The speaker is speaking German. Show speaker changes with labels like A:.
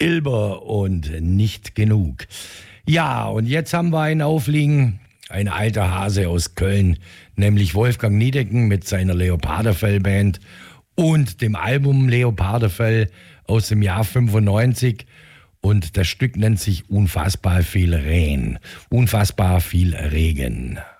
A: Ilber und nicht genug. Ja, und jetzt haben wir einen aufliegen, ein alter Hase aus Köln, nämlich Wolfgang Niedecken mit seiner Leopardenfell-Band und dem Album Leopardenfell aus dem Jahr 95. Und das Stück nennt sich Unfassbar viel Regen. Unfassbar viel Regen.